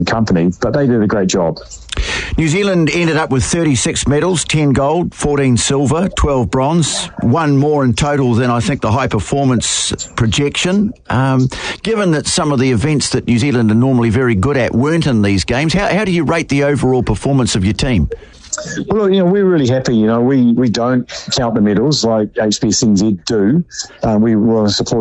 company, but they did a great job. New Zealand ended up with 36 medals, 10 gold, 14 silver, 12 bronze, one more in total than I think the high performance projection. Given that some of the events that New Zealand are normally very good at weren't in these games, how do you rate the overall performance of your team? Well, we're really happy. We don't count the medals like HBS NZ do. We want to support